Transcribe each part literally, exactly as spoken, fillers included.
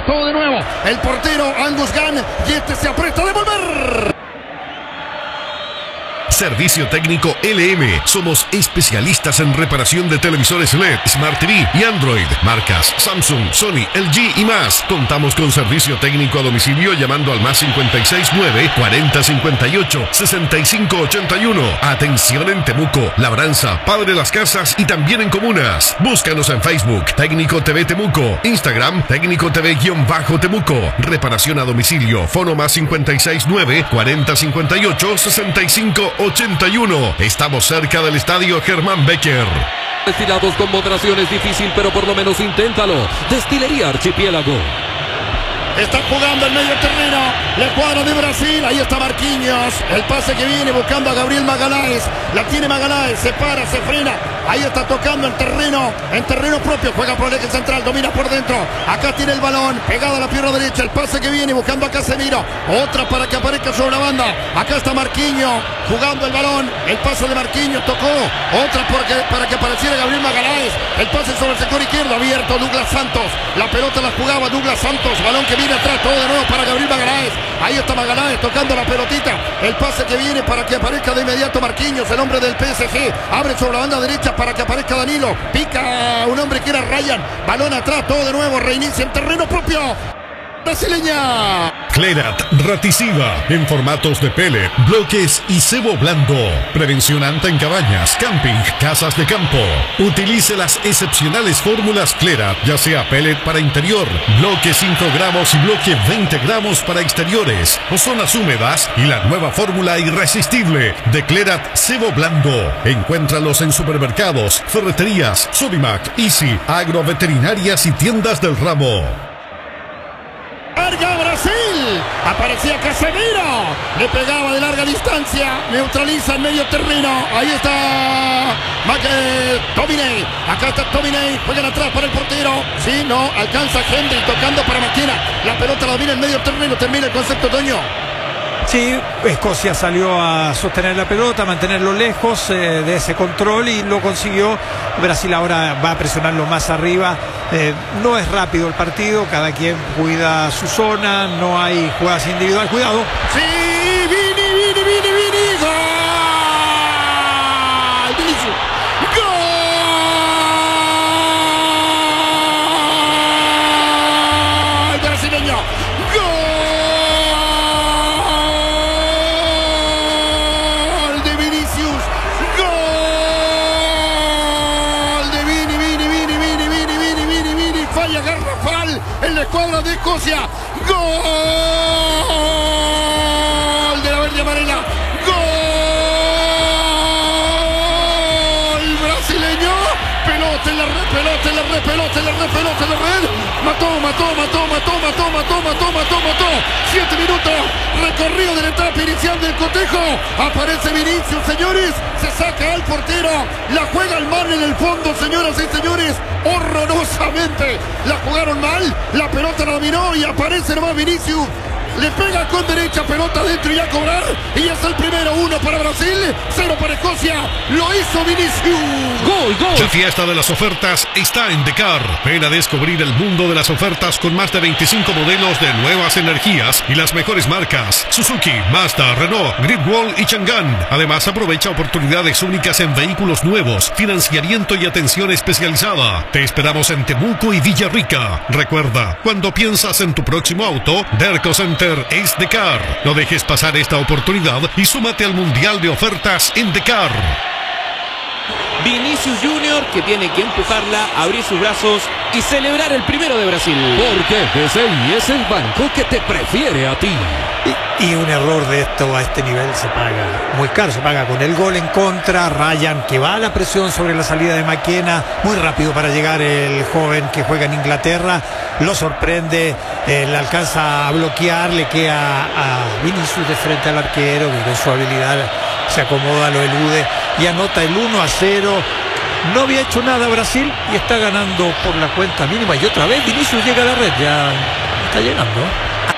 todo de nuevo. El portero Angus Gunn y este se aprieta a devolver. Servicio técnico L M. Somos especialistas en reparación de televisores L E D, Smart T V y Android. Marcas Samsung, Sony, L G y más. Contamos con servicio técnico a domicilio llamando al más cincuenta y seis nueve, cuarenta cincuenta y ocho, sesenta y cinco ochenta y uno. Atención en Temuco, Labranza, Padre Las Casas y también en comunas. Búscanos en Facebook, Técnico T V Temuco. Instagram, Técnico T V-Temuco. Reparación a domicilio. Fono más cincuenta y seis nueve, cuarenta cincuenta y ocho, sesenta y cinco ochenta y uno. Estamos cerca del estadio Germán Becker. Destilados con moderación es difícil, pero por lo menos inténtalo. Destilería Archipiélago. Está jugando el medio terreno. Le cuadra de Brasil. Ahí está Marquinhos. El pase que viene buscando a Gabriel Magaláes. La tiene Magaláes. Se para, se frena. Ahí está tocando el terreno. En terreno propio. Juega por el eje central. Domina por dentro. Acá tiene el balón. Pegado a la pierna derecha. El pase que viene buscando a Casemiro. Otra para que aparezca sobre la banda. Acá está Marquinhos. Jugando el balón. El pase de Marquinhos. Tocó. Otra porque, para que apareciera Gabriel Magaláes. El pase sobre el sector izquierdo. Abierto Douglas Santos. La pelota la jugaba Douglas Santos. Balón que viene atrás, todo de nuevo para Gabriel Magaláes. Ahí está Magaláes tocando la pelotita. El pase que viene para que aparezca de inmediato Marquinhos, el hombre del P S G. Abre sobre la banda derecha para que aparezca Danilo. Pica un hombre que era Ryan. Balón atrás, todo de nuevo. Reinicia en terreno propio. Brasileña. Clerat Raticida en formatos de pellet, bloques y cebo blando. Prevención anta en cabañas, camping, casas de campo. Utilice las excepcionales fórmulas Clerat, ya sea pellet para interior, bloque cinco gramos y bloque veinte gramos para exteriores o zonas húmedas, y la nueva fórmula irresistible de Clerat cebo blando. Encuéntralos en supermercados, ferreterías, Sodimac, Easy, agroveterinarias y tiendas del ramo. Larga Brasil, aparecía Casemiro, le pegaba de larga distancia, neutraliza el medio terreno, ahí está Maque, Tominey, acá está Tominey, juegan atrás para el portero, sí, no, alcanza Henry tocando para Maquina, la pelota la domina en medio terreno, termina el concepto Toño. Sí, Escocia salió a sostener la pelota, mantenerlo lejos eh, de ese control y lo consiguió. Brasil ahora va a presionarlo más arriba. Eh, no es rápido el partido, cada quien cuida su zona, no hay jugadas individuales. Cuidado. Sí, Vini, Vini, Vini, Vini, gol. Vinicius. Gol brasileño. Gol de Vinicius. Gol de Vini, Vini, Vini, Vini, Vini, Vini, Vini, Vini. Falla garrafal en la escuadra de Escocia. Gol de la verde amarela. Gol brasileño. Pelota en la red, pelota en la red, pelota en la red, pelota en la red. Mató, mató, mató, mató, mató, mató, mató, mató, mató. Siete minutos. Recorrido de la etapa inicial del cotejo. Aparece Vinicius, señores. Se saca al portero. La juega el mal en el fondo, señoras y señores. Horrorosamente. La jugaron mal. La pelota la dominó y aparece nomás Vinicius. Le pega con derecha, pelota adentro y a cobrar. Y es el primero, uno para Brasil, cero para Escocia. Lo hizo Vinicius. Gol, gol. La fiesta de las ofertas está en Decar. Ven a descubrir el mundo de las ofertas con más de veinticinco modelos de nuevas energías y las mejores marcas: Suzuki, Mazda, Renault, Great y Chang'an. Además, aprovecha oportunidades únicas en vehículos nuevos, financiamiento y atención especializada. Te esperamos en Temuco y Villarrica. Recuerda, cuando piensas en tu próximo auto, Derco Center es Decar. No dejes pasar esta oportunidad y súmate al Mundial de Ofertas en Decar. Vinicius Junior, que tiene que empujarla, abrir sus brazos y celebrar el primero de Brasil. Porque B C I es el banco que te prefiere a ti. Y, y un error de esto a este nivel se paga muy caro, se paga con el gol en contra. Ryan, que va a la presión sobre la salida de Maquena, muy rápido para llegar el joven que juega en Inglaterra, lo sorprende, eh, le alcanza a bloquear, le queda a Vinicius de frente al arquero, que con su habilidad se acomoda, lo elude y anota el uno a cero. No había hecho nada Brasil y está ganando por la cuenta mínima. Y otra vez Vinicius llega a la red, ya está llegando.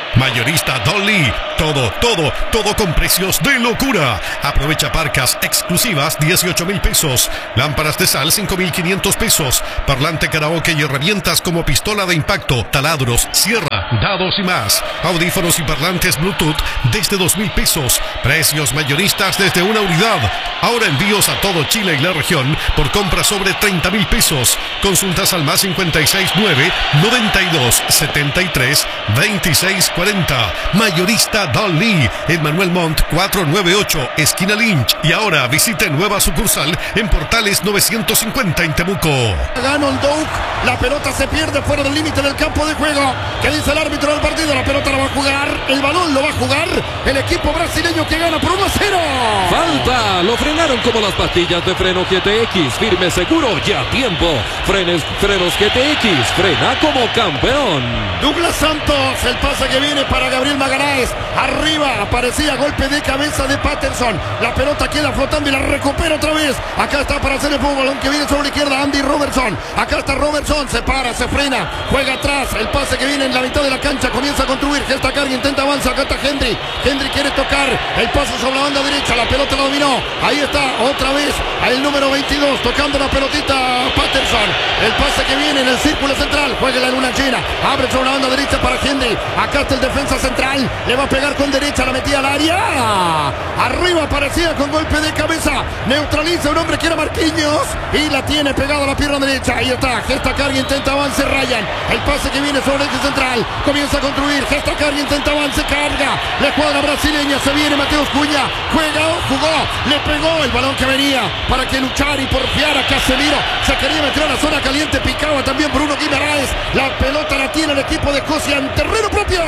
Mayorista Dolly. Todo, todo, todo con precios de locura. Aprovecha parcas exclusivas dieciocho mil pesos. Lámparas de sal cinco mil quinientos pesos. Parlante karaoke y herramientas como pistola de impacto, taladros, sierra, dados y más. Audífonos y parlantes Bluetooth desde dos mil pesos. Precios mayoristas desde una unidad. Ahora envíos a todo Chile y la región por compra sobre treinta mil pesos. Consultas al más cincuenta y seis nueve, noventa y dos, setenta y tres, veintiséis cuarenta. Mayorista Dolly en Manuel Montt cuatrocientos noventa y ocho, esquina Lynch. Y ahora visite nueva sucursal en Portales novecientos cincuenta en Temuco. Gana el Douk, la pelota se pierde fuera del límite del campo de juego. ¿Qué dice el árbitro del partido? La pelota la va a jugar, el balón lo va a jugar el equipo brasileño que gana por uno a cero. Falta, lo frenaron como las pastillas de freno G T X, firme, seguro, ya tiempo. Frenes, frenos G T X, frena como campeón. Douglas Santos, el pase que viene para Gabriel Magaláes. Arriba aparecía golpe de cabeza de Patterson. La pelota queda flotando y la recupera otra vez. Acá está para hacer el fútbol, aunque viene sobre la izquierda Andy Robertson. Acá está Robertson, se para, se frena, juega atrás. El pase que viene en la mitad de la cancha, comienza a construir. Gesta carga, intenta avanzar. Acá está Henry. Henry quiere tocar. El pase sobre la banda derecha. La pelota la dominó. Ahí está otra vez el número veintidós tocando la pelotita Patterson. El pase que viene en el círculo central. Juega la luna llena. Abre sobre la banda derecha para Henry. Acá está el defensa central. Le va a pegar con derecha. La metía al área. Arriba aparecía con golpe de cabeza. Neutraliza un hombre que era Marquinhos. Y la tiene pegada a la pierna derecha. Ahí está. Gesta carga, intenta avance Ryan. El pase que viene sobre el eje central. Comienza a construir. Gesta carga, intenta avance. Carga. Le cuadra brasileña. Se viene Mateus Cunha. Juega, jugó. Le pegó el balón que venía para que luchar y porfiar a Casemiro. Se quería meter a la zona caliente. Picaba también Bruno Guimaraes. La pelota la tiene el equipo de Escocia en terreno propio.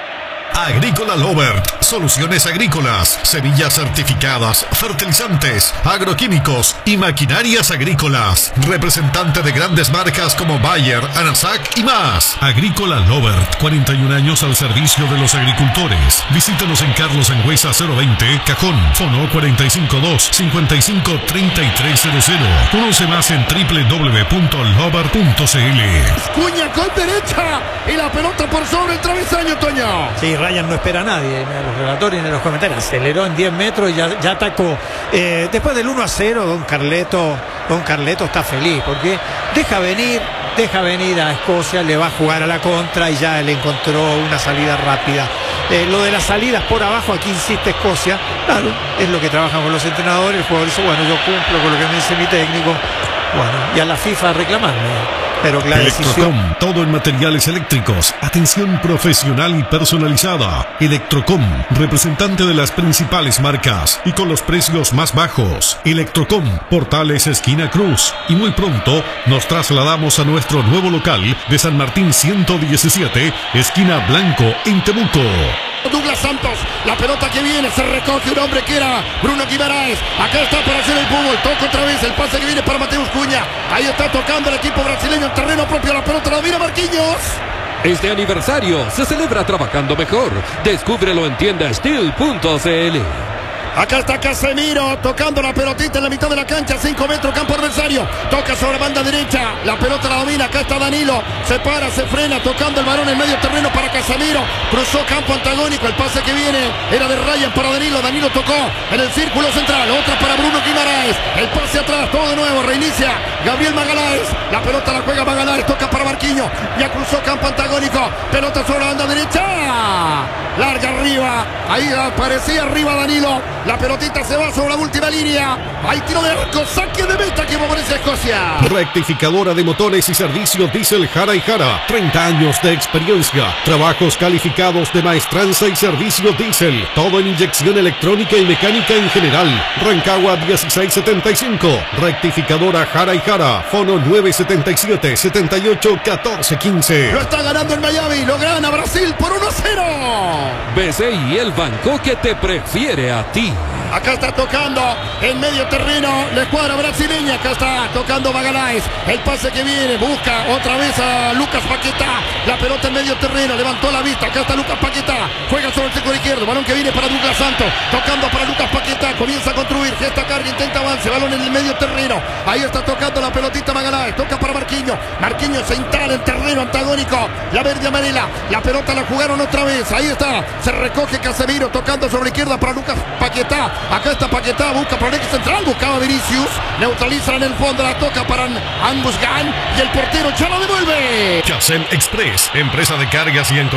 Agrícola Lovert, soluciones agrícolas, semillas certificadas, fertilizantes, agroquímicos y maquinarias agrícolas. Representante de grandes marcas como Bayer, Anasac y más. Agrícola Lovert, cuarenta y un años al servicio de los agricultores. Visítanos en Carlos Angüesa cero veinte, Cajón, fono cuatro cinco dos, cinco cinco tres tres cero cero. Conoce más en doble u doble u doble u punto lovert punto c l. Cuña con derecha y la pelota por sobre el travesaño, Toño. Sí, Ryan no espera a nadie, ni a los relatores ni a los comentarios. Aceleró en diez metros y ya, ya atacó. Eh, después del uno a cero, don Carleto, don Carleto está feliz porque deja venir, deja venir a Escocia, le va a jugar a la contra y ya le encontró una salida rápida. Eh, lo de las salidas por abajo, aquí insiste Escocia, claro, es lo que trabajan con los entrenadores. El jugador dice, bueno, yo cumplo con lo que me dice mi técnico. Bueno, y a la FIFA a reclamarme. Pero la Electrocom, decisión... todo en materiales eléctricos, atención profesional y personalizada. Electrocom, representante de las principales marcas y con los precios más bajos. Electrocom, Portales esquina Cruz. Y muy pronto nos trasladamos a nuestro nuevo local de San Martín ciento diecisiete, esquina Blanco, en Temuco. Douglas Santos, la pelota que viene, se recoge un hombre que era Bruno Guimaraes. Acá está para hacer el fútbol, toca otra vez el pase que viene para Mateus Cunha. Ahí está tocando el equipo brasileño en terreno propio, la pelota la mira Marquinhos. Este aniversario se celebra trabajando mejor. Descúbrelo en tienda steel punto c l. Acá está Casemiro tocando la pelotita en la mitad de la cancha, cinco metros, campo adversario. Toca sobre la banda derecha, la pelota la domina. Acá está Danilo, se para, se frena, tocando el balón en medio terreno para Casemiro. Cruzó campo antagónico, el pase que viene era de Ryan para Danilo. Danilo tocó en el círculo central, otra para Bruno Guimaraes. El pase atrás, todo de nuevo, reinicia Gabriel Magaláes. La pelota la juega Magaláes, toca para Marquinhos. Ya cruzó campo antagónico, pelota sobre la banda derecha. Larga arriba, ahí aparecía arriba Danilo. La pelotita se va sobre la última línea. Hay tiro de arco, saque de meta que favorece a Escocia. Rectificadora de motores y servicio diésel Jara y Jara. treinta años de experiencia. Trabajos calificados de maestranza y servicio diésel. Todo en inyección electrónica y mecánica en general. Rancagua dieciséis setenta y cinco. Rectificadora Jara y Jara. Fono nueve setenta y siete, setenta y ocho, catorce quince. Lo está ganando en Miami. Lo gana Brasil por uno a cero. B C I, el banco que te prefiere a ti. Acá está tocando en medio terreno la escuadra brasileña. Acá está tocando Magalhães. El pase que viene, busca otra vez a Lucas Paquetá. La pelota en medio terreno, levantó la vista. Acá está Lucas Paquetá. Juega sobre el sector izquierdo. Balón que viene para Douglas Santos. Tocando para Lucas Paquetá. Comienza a construir. Gesta carga, intenta avance. Balón en el medio terreno. Ahí está tocando la pelotita Magalhães. Toca para Marquinhos. Marquinhos se instala en terreno antagónico. La verde amarela. La pelota la jugaron otra vez. Ahí está. Se recoge Casemiro tocando sobre la izquierda para Lucas Paquetá. Acá está Paquetá. Busca por el eje central. Buscaba Vinicius. Neutraliza en el fondo. La toca para Angus Gunn. Y el portero ya la devuelve. Chasem Express, empresa de cargas y